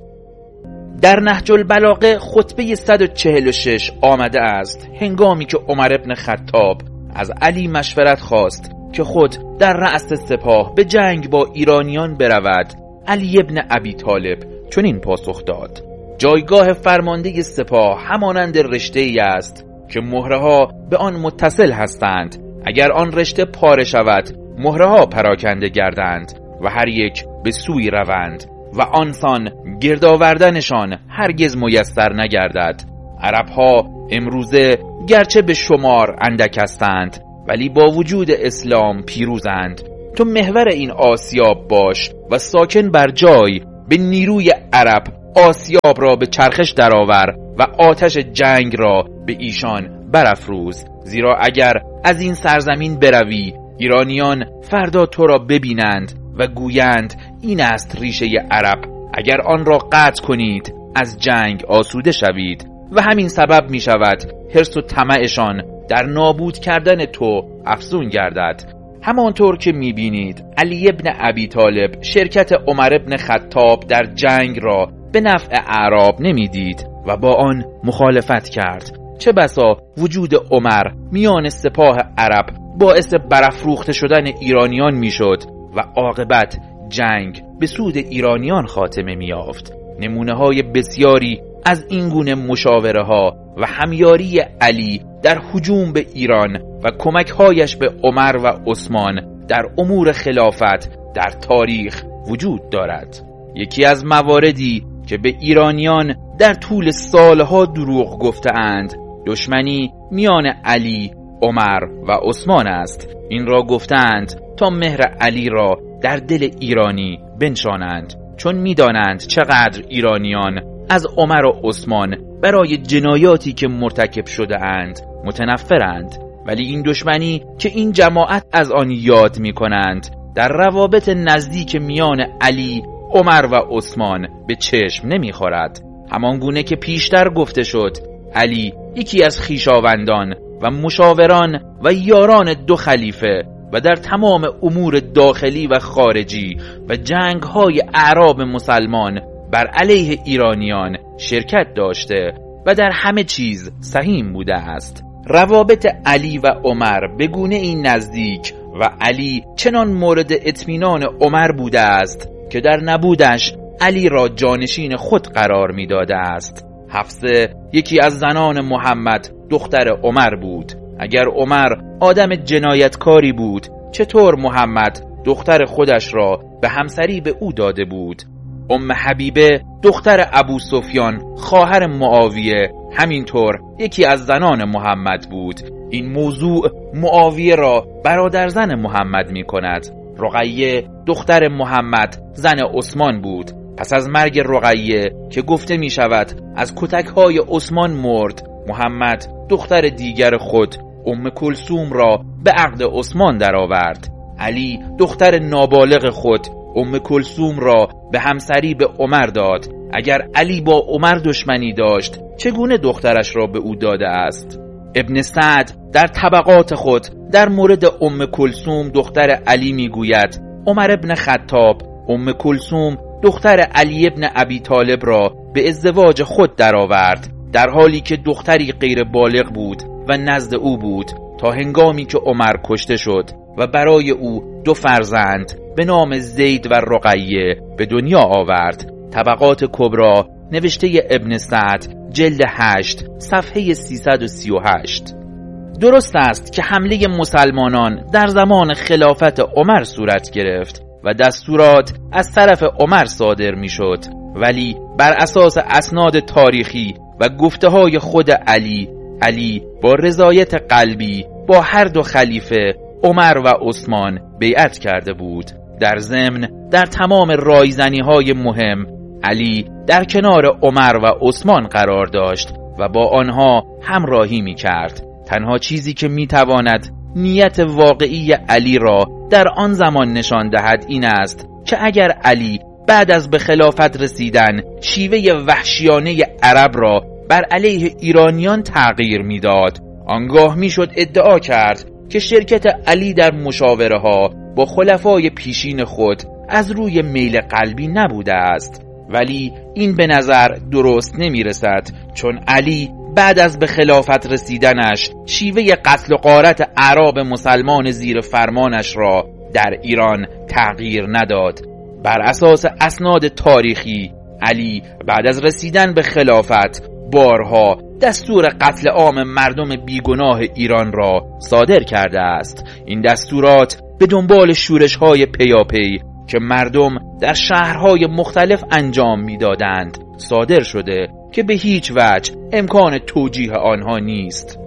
در نهج البلاغه خطبه صد و چهل و شش آمده است هنگامی که عمر ابن خطاب از علی مشورت خواست که خود در رأس سپاه به جنگ با ایرانیان برود، علی ابن ابی طالب چنین پاسخ داد: جایگاه فرمانده سپاه همانند رشته‌ای است که مهره‌ها به آن متصل هستند. اگر آن رشته پاره شود مهره‌ها پراکنده گردند و هر یک به سوی روند و آنسان گردآوردنشان هرگز میسر نگردد. عرب‌ها امروزه گرچه به شمار اندک هستند ولی با وجود اسلام پیروزند. تو محور این آسیاب باش و ساکن بر جای به نیروی عرب آسیاب را به چرخش درآور و آتش جنگ را به ایشان برافروز، زیرا اگر از این سرزمین بروی ایرانیان فردا تو را ببینند و گویند این است ریشه عرب. اگر آن را قطع کنید از جنگ آسوده شوید و همین سبب می شود حرص و طمعشان در نابود کردن تو افزون گردد. همانطور که می بینید علی ابن ابی طالب شرکت عمر ابن خطاب در جنگ را به نفع اعراب نمی دید و با آن مخالفت کرد. چه بسا وجود عمر میان سپاه عرب باعث برافروخته شدن ایرانیان می شد و عاقبت جنگ به سود ایرانیان خاتمه می یافت. نمونه های بسیاری از این گونه مشاوره ها و همیاری علی در هجوم به ایران و کمک هایش به عمر و عثمان در امور خلافت در تاریخ وجود دارد. یکی از مواردی که به ایرانیان در طول سالها دروغ گفتند دشمنی میان علی، عمر و عثمان است. این را گفتند تا مهر علی را در دل ایرانی بنشانند، چون میدانند چقدر ایرانیان از عمر و عثمان برای جنایاتی که مرتکب شده اند متنفرند. ولی این دشمنی که این جماعت از آن یاد می کنند در روابط نزدیک میان علی، عمر و عثمان به چشم نمی خورد. همان گونه که پیشتر گفته شد علی یکی از خویشاوندان و مشاوران و یاران دو خلیفه و در تمام امور داخلی و خارجی و جنگ‌های اعراب مسلمان بر علیه ایرانیان شرکت داشته و در همه چیز سهیم بوده است. روابط علی و عمر به گونه این نزدیک و علی چنان مورد اطمینان عمر بوده است که در نبودش علی را جانشین خود قرار می داده است. حفصه یکی از زنان محمد دختر عمر بود. اگر عمر آدم جنایتکاری بود چطور محمد دختر خودش را به همسری به او داده بود؟ ام حبیبه دختر ابو سفیان خواهر معاویه همینطور یکی از زنان محمد بود. این موضوع معاویه را برادرزن محمد می کند. رقیه دختر محمد زن عثمان بود. پس از مرگ رقیه که گفته می شود از کتک‌های عثمان مرد، محمد دختر دیگر خود ام کلثوم را به عقد عثمان درآورد. علی دختر نابالغ خود ام کلثوم را به همسری به عمر داد. اگر علی با عمر دشمنی داشت چگونه دخترش را به او داده است؟ ابن سعد در طبقات خود در مورد ام کلثوم دختر علی میگوید عمر ابن خطاب ام کلثوم دختر علی ابن ابی طالب را به ازدواج خود درآورد، در حالی که دختری غیر بالغ بود و نزد او بود، تا هنگامی که عمر کشته شد و برای او دو فرزند به نام زید و رقیه به دنیا آورد. طبقات کبری نوشته ابن سعد جلد هشت صفحه سیصد و سی و هشت. درست است که حمله مسلمانان در زمان خلافت عمر صورت گرفت و دستورات از طرف عمر صادر می شد، ولی بر اساس اسناد تاریخی و گفته های خود علی علی با رضایت قلبی با هر دو خلیفه عمر و عثمان بیعت کرده بود. در ضمن در تمام رایزنی های مهم علی در کنار عمر و عثمان قرار داشت و با آنها همراهی می کرد. تنها چیزی که می تواند نیت واقعی علی را در آن زمان نشان دهد این است که اگر علی بعد از به خلافت رسیدن شیوه وحشیانه عرب را بر علیه ایرانیان تغییر میداد، آنگاه میشد ادعا کرد که شرکت علی در مشاوره ها با خلفای پیشین خود از روی میل قلبی نبوده است. ولی این به نظر درست نمی رسد، چون علی بعد از به خلافت رسیدنش شیوه قتل و غارت اعراب مسلمان زیر فرمانش را در ایران تغییر نداد. بر اساس اسناد تاریخی علی بعد از رسیدن به خلافت بارها دستور قتل عام مردم بیگناه ایران را صادر کرده است. این دستورات به دنبال شورش‌های پیاپی که مردم در شهرهای مختلف انجام می‌دادند صادر شده که به هیچ وجه امکان توجیه آنها نیست.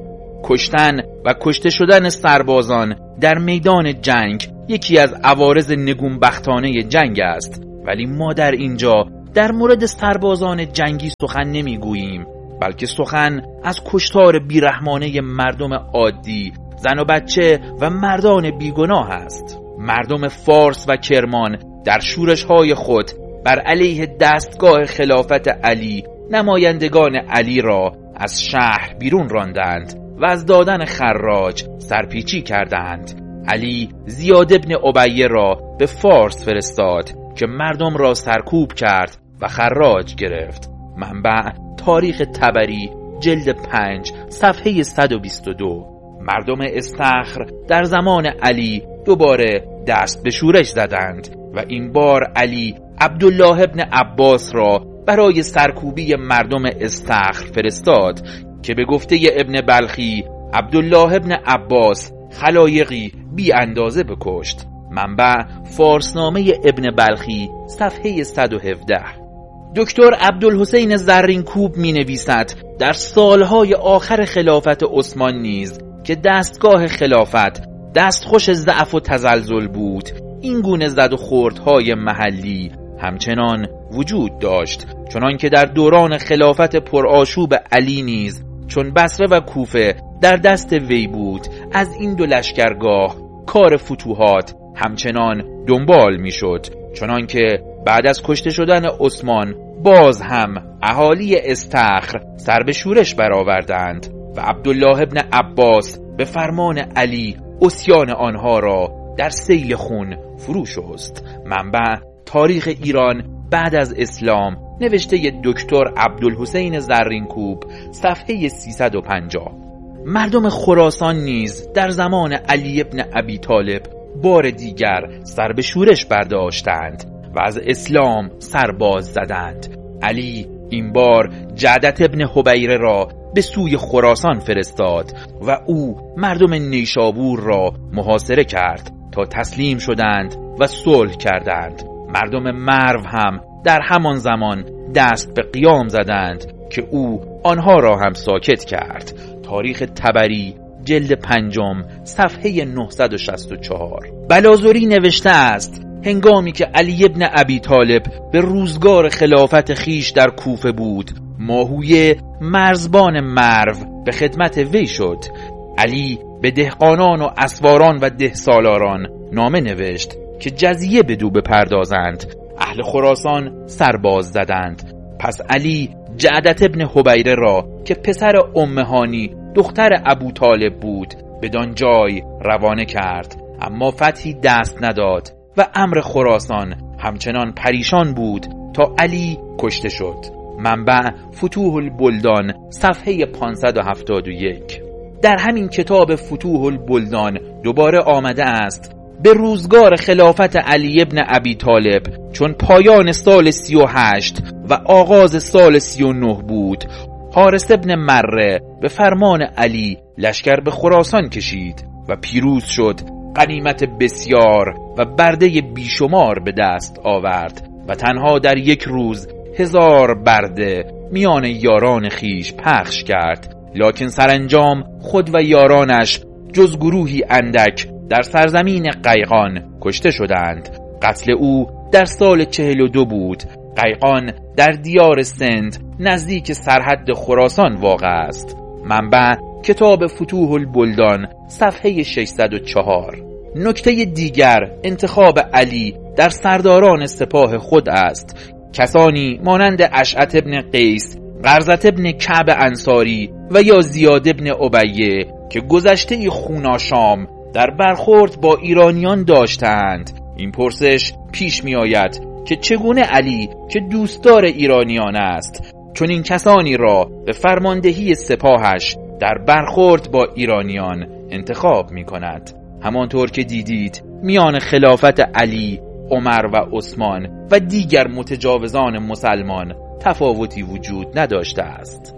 کشتن و کشته شدن سربازان در میدان جنگ یکی از عوارض نگونبختانه جنگ است، ولی ما در اینجا در مورد سربازان جنگی سخن نمیگوییم، بلکه سخن از کشتار بیرحمانه مردم عادی، زن و بچه و مردان بیگناه است. مردم فارس و کرمان در شورش‌های خود بر علیه دستگاه خلافت علی نمایندگان علی را از شهر بیرون راندند و از دادن خراج سرپیچی کردند. علی زیاد ابن امیه را به فارس فرستاد که مردم را سرکوب کرد و خراج گرفت. منبع تاریخ طبری جلد پنج صفحه صد و بیست و دو. مردم استخر در زمان علی دوباره دست به شورش زدند و این بار علی عبدالله ابن عباس را برای سرکوبی مردم استخر فرستاد که به گفته ابن بلخی عبدالله ابن عباس خلایقی بی اندازه بکشت. منبع فارسنامه ابن بلخی صفحه صد و هفده. دکتر عبدالحسین زرینکوب می نویسد در سالهای آخر خلافت عثمان نیز که دستگاه خلافت دستخوش ضعف و تزلزل بود، این گونه زد و خوردهای محلی همچنان وجود داشت، چنان که در دوران خلافت پرآشوب علی نیز چون بصره و کوفه در دست وی بود، از این دو لشکرگاه کار فتوحات همچنان دنبال می شد، چنان که بعد از کشته شدن عثمان باز هم اهالی استخر سر به شورش برآوردند و عبدالله ابن عباس به فرمان علی عصیان آنها را در سیل خون فرو شست. منبع تاریخ ایران بعد از اسلام نوشته دکتر عبدالحسین زرینکوب صفحه سیصد و پنجاه. مردم خراسان نیز در زمان علی ابن ابی طالب بار دیگر سر به شورش برداشتند و از اسلام سرباز زدند. علی این بار جعدت ابن حبیره را به سوی خراسان فرستاد و او مردم نیشابور را محاصره کرد تا تسلیم شدند و صلح کردند. مردم مرو هم در همان زمان دست به قیام زدند که او آنها را هم ساکت کرد. تاریخ طبری جلد پنجم صفحه نهصد و شصت و چهار. بلازوری نوشته است هنگامی که علی ابن ابی طالب به روزگار خلافت خیش در کوفه بود، ماهویه مرزبان مرو به خدمت وی شد. علی به دهقانان و اسواران و دهسالاران نامه نوشت که جزیه بدو بپردازند. اهل خراسان سرباز زدند. پس علی جعدت ابن حبیره را که پسر ام هانی دختر ابو طالب بود بدان جای روانه کرد، اما فتحی دست نداد و امر خراسان همچنان پریشان بود تا علی کشته شد. منبع فتوح البلدان صفحه پانصد و هفتاد و یک. در همین کتاب فتوح البلدان دوباره آمده است به روزگار خلافت علی ابن ابی طالب چون پایان سال سی و هشت و آغاز سال سی و نه بود، حارث ابن مره به فرمان علی لشکر به خراسان کشید و پیروز شد. غنیمت بسیار و برده بیشمار به دست آورد و تنها در یک روز هزار برده میان یاران خیش پخش کرد، لکن سرانجام خود و یارانش جز گروهی اندک در سرزمین قیقان کشته شدند. قتل او در سال چهل و دو بود. قیقان در دیار سند نزدیک سرحد خراسان واقع است. منبع کتاب فتوح البلدان صفحه ششصد و چهار. نکته دیگر انتخاب علی در سرداران سپاه خود است. کسانی مانند اشعث ابن قیس، قرظة ابن کعب انصاری و یا زیاد ابن امیه که گذشته خوناشام در برخورد با ایرانیان داشتند. این پرسش پیش می آید که چگونه علی که دوستدار ایرانیان است چون این کسانی را به فرماندهی سپاهش در برخورد با ایرانیان انتخاب می کند. همانطور که دیدید میان خلافت علی، عمر و عثمان و دیگر متجاوزان مسلمان تفاوتی وجود نداشته است.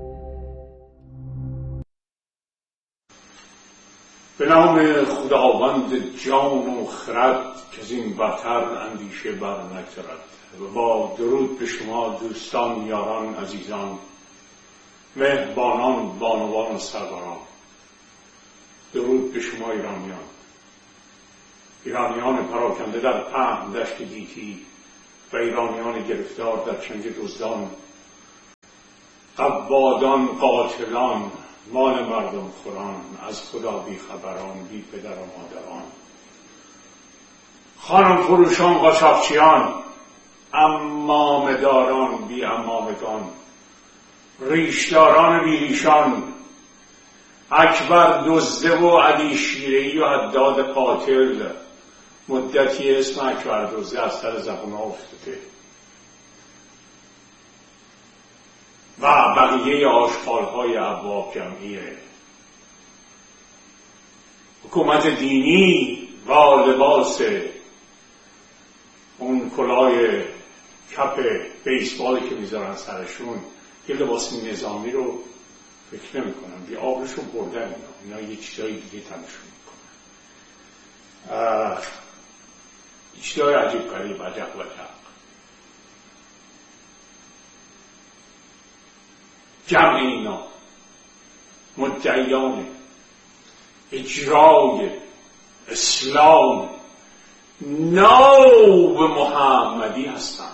به نام خداوند جان و خرد که از این برتر اندیشه بر نگذرد و با درود به شما دوستان، یاران، عزیزان، مهربانان، بانوان و سروران. درود به شما ایرانیان، ایرانیان پراکنده در پهن دشت گیتی و ایرانیان گرفتار در چنگ دزدان، قوادان قاتلان، مال مردم خوران، از خدا بی خبران، بی پدر و مادران، خانم فروشان قاچاقچیان، عمامه داران بی عمامگان، ریشداران بی ریشان، اکبر دزده و علی شیره‌ای و حداد قاتل. مدتی اسم اکبر دزده از سر زبون افتاده و بقیه آشغال‌های ابواب جمعیه. حکومت دینی با لباس اون کلاه کپ بیسبالی که میذارن سرشون، یه لباس نظامی رو فکر نمی کنم، بی آبشو بردن اینا اینا یه چیزایی دیگه تنشون میکنن، یه چیزای عجیب غریب، عجب و عجب. جمع اینا مدعیان اجرای اسلام ناب محمدی هستند،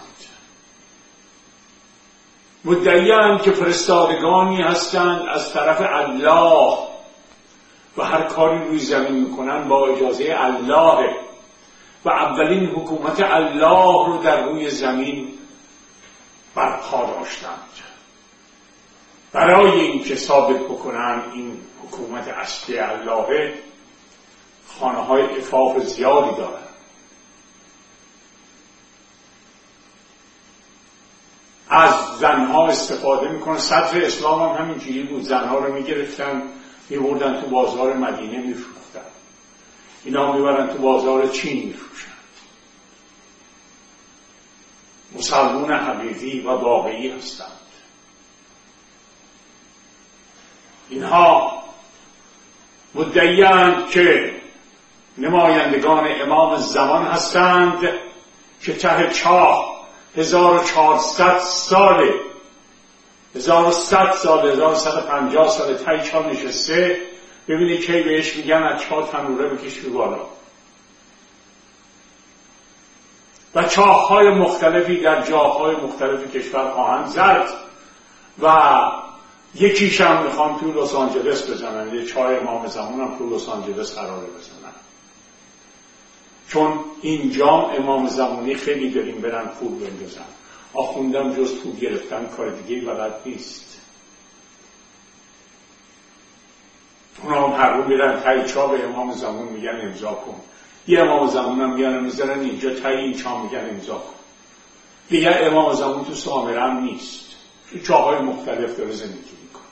مدعیان که فرستادگانی هستند از طرف الله و هر کاری روی زمین میکنن با اجازه الله و اولین حکومت الله رو در روی زمین برپا داشتند. برای اینکه ثابت بکنن این حکومت اصلی الله، خانه های عفاف زیادی دارن. از زنها استفاده میکنن. صدر اسلام هم همینجوری بود، زنها رو میگرفتن میبردن تو بازار مدینه میفروختن، اینا میبرن تو بازار چین میفروشن. مسلمون حقیقی و واقعی هستند. اینها مدعیان که نمایندگان امام زمان هستند که ته چاه هزار و چهارصد ساله، هزار و صد سال، هزار و صد و پنجاه سال ته چاه نشسته. ببینید که بهش میگن از چاه تنوره بکش به بالا. و چاه‌های مختلفی در جاهای مختلفی کشور خواهند زد و یکیش هم میخوان تو لس آنجلس بزنن، یه چاه امام زمان هم تو لس آنجلس قراره بزنن، چون اینجا امام زمانی خیلی داریم برن پول بندازن. آخوندم جز پول گرفتن کار دیگه بلد نیست. اونا هم هر رو میرن تایی چاه به امام زمان میگن امضا کن، یه امام زمان هم میگن میذارن اینجا تایی این چاه میگن امضا کن. دیگه امام زمان تو سامره هم نیست، تو چاهای مختلف داره زندگی میکنه.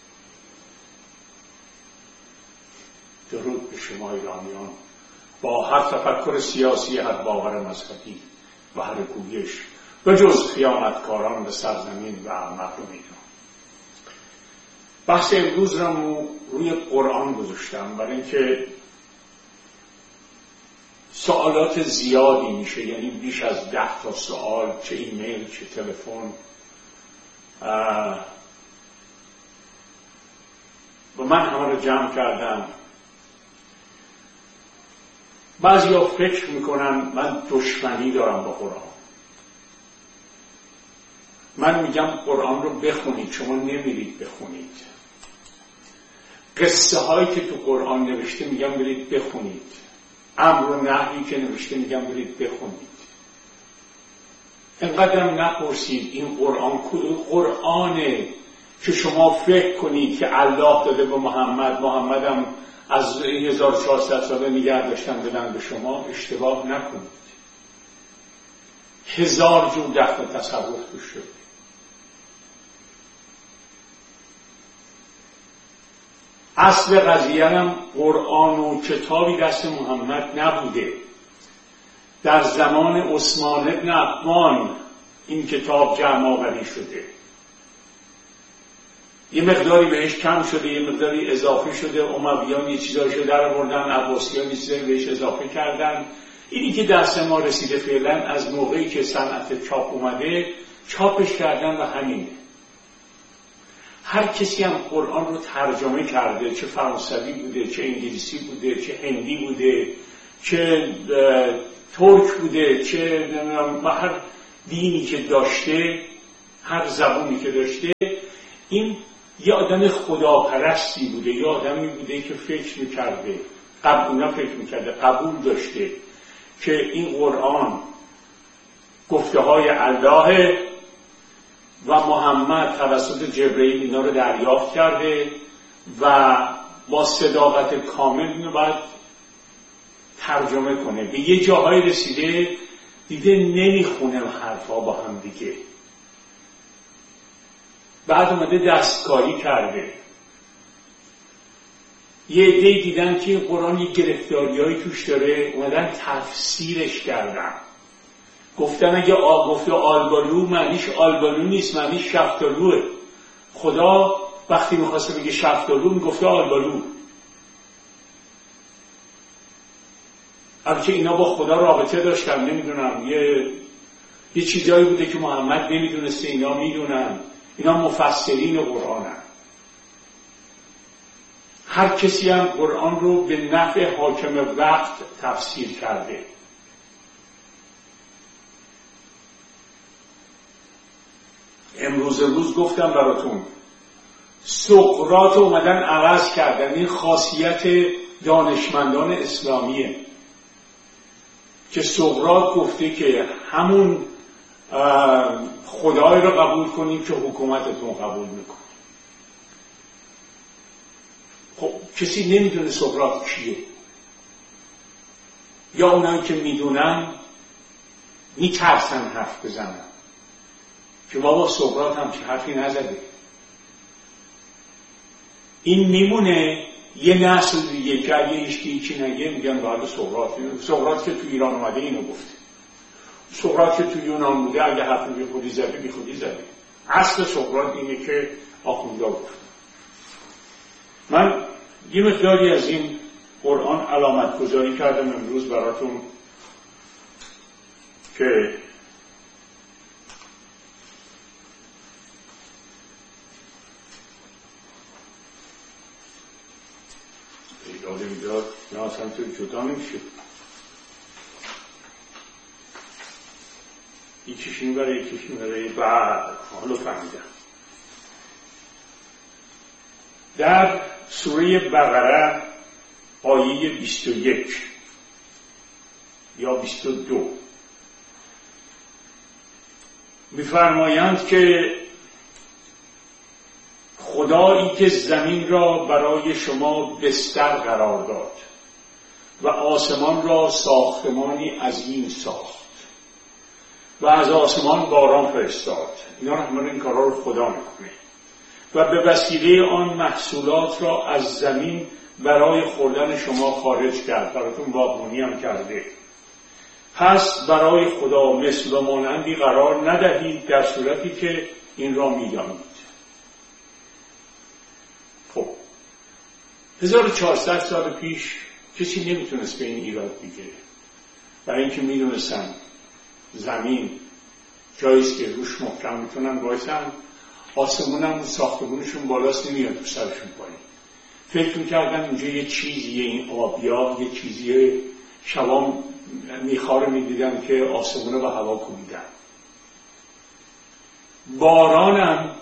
درود به شما ایرانیان، با هر تفکر سیاسی، هر باور مذهبی و هر گویش، به جز خیانتکاران به سرزمین و مردم ایران. بحث امروز را روی قرآن گذاشتم برای اینکه سوالات زیادی میشه، یعنی بیش از ده تا سوال، چه ایمیل چه تلفن. و من همه رو جمع کردم. بعضی ها فکر میکنن من دشمنی دارم با قرآن. من میگم قرآن رو بخونید، شما نمیرید بخونید. قصه هایی که تو قرآن نوشته میگم برید بخونید. امر و نهی که نوشته میگم برید بخونید. اینقدرم نپرسید این قرآن قرآنه که شما فکر کنید که الله داده به محمد، محمدم از هزار و چهارصد ساله نگه داشتن بدن به شما. اشتباه نکنید. هزار جور دخل تصرف توش شده. اصل قضیه هم قرآن و کتابی دست محمد نبوده. در زمان عثمان بن عفان این کتاب جمع آوری شده. یه مقداری بهش کم شده، یه مقداری اضافه شده. امویان یه چیزایشو در آوردن، عباسیان یه چیزایی بهش اضافه کردن. اینی که دست ما رسیده فعلا از موقعی که صنعت چاپ اومده چاپش کردن و همینه. هر کسی هم قرآن رو ترجمه کرده، چه فرانسوی بوده، چه انگلیسی بوده، چه هندی بوده، چه ترک بوده، چه هر دینی که داشته، هر زبانی که داشته، این یه آدم خداپرستی بوده، یه آدمی بوده که فکر میکرده، قبول فکر میکرده، قبول داشته که این قرآن گفته های الله و محمد توسط جبرئیل اینا رو دریافت کرده و با صداقت کامل اینو باید ترجمه کنه. به یه جاهای رسیده دیگه نمیخونه حرفا با هم دیگه. بعد اومده دستکاری کرده. یه عده‌ای دیدن که قرآن یه گرفتاریایی توش داره، اومدن تفسیرش کردن. گفتن اگه آ گفته آلبالو معنیش آلبالو نیست، معنیش شفتالوه. خدا وقتی میخواسته بگه شفتالو میگفته آلبالو. البته اینا با خدا رابطه داشتن، نمیدونم یه یه چیزایی بوده که محمد نمیدونسته، اینا میدونن. اینا مفسرین قرآنن. هر کسی هم قرآن رو به نفع حاکم وقت تفسیر کرده. امروز روز گفتم براتون سقراط اومدن عوض کردن. این خاصیت دانشمندان اسلامیه که سقراط گفته که همون خدای رو قبول کنید که حکومتتون قبول میکنه. خب کسی نمیدونه سقراط کیه، یا اونایی که میدونن میترسن حرف بزنن که بابا سقراط هم چه حرفی نزده. این میمونه یه نسل دیگه که اگه هیچکی چی نگه میگن باید سقراط. سقراط که تو ایران اومده اینو گفته. سقراط که تو یونان بوده اگه حرفی بی خودی زده بی خودی زده. اصل سقراط اینه که آخوندا گفت. من یه مقداری از این قرآن علامت گذاری کردم امروز براتون که ایداده میداد نه اصلا تو جدا نمیشه. یکیش این برای یکیش این برای بعد حالو فهمیدم. در سوره بقره آیه بیست و یک یا بیست و دو می‌فرمایند که خدایی که زمین را برای شما بستر قرار داد و آسمان را ساختمانی عظیم ساخت و از آسمان باران فرستاد. اینا همه این کارا رو خدا میکنه و به وسیله آن محصولات را از زمین برای خوردن شما خارج کرد، براتون باغبونی هم کرده. پس برای خدا مثل و مانندی قرار ندهید در صورتی که این را میدانید. خب هزار و چهارصد سال پیش کسی نمیتونست به این ایراد بگیره، برای اینکه میدونستن زمین جاییست که روش محکم میتونن بایستن، آسمون هم ساختمونشون بالاست نمیاد تو سرشون پایین. فکر میکردن اینجا یه چیزیه، این آبیاب یه چیزیه. شبام میخاره میدیدن که آسمون رو به هوا کوبیدن. بارانم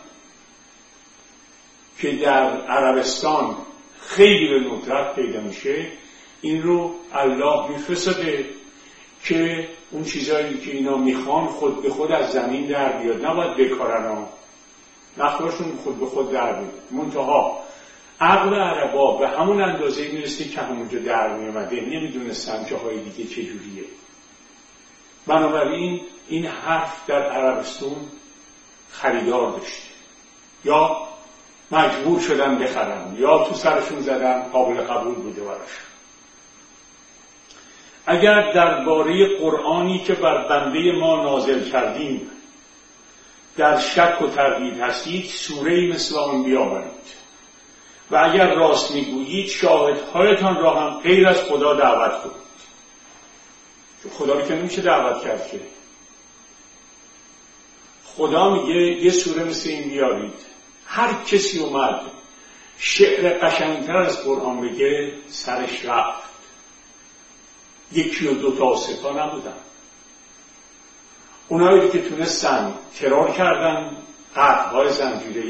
که در عربستان خیلی به ندرت پیدا میشه، این رو الله میفرسته که اون چیزایی که اینا میخوان خود به خود از زمین در بیاد. نباید بکارن ها، نخواشون خود به خود در بیاد. منتها عقل عربا به همون اندازه میرسه که همونجا در میامده، نمیدونستن جاهای دیگه چجوریه. بنابراین این حرف در عربستان خریدار داشته، یا مجبور شدن بخرن یا تو سرشون زدن، قابل قبول بوده براش. اگر درباره قرآنی که بر بنده ما نازل کردیم در شک و تردید هستید، سوره‌ای مثل آن بیاورید و اگر راست میگویید شاهدهایتان را هم غیر از خدا دعوت کنید. چون خدا رو که نمیشه دعوت کرد که. خدا میگه یه سوره مثل این بیارید، هر کسی اومد شعر قشنگتر از قرآن بگه سرش رفت. یکی و دو تا سه تا نبودن. اونایی که تونستن ترور کردن، قطعهای زنجیره‌ای